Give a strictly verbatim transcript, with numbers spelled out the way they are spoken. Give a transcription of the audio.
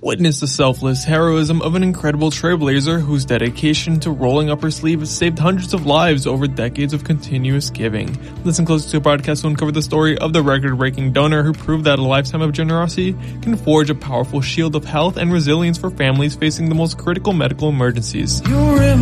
Witness the selfless heroism of an incredible trailblazer whose dedication to rolling up her sleeves saved hundreds of lives over decades of continuous giving. Listen close to a podcast to uncover the story of the record-breaking donor who proved that a lifetime of generosity can forge a powerful shield of health and resilience for families facing the most critical medical emergencies. You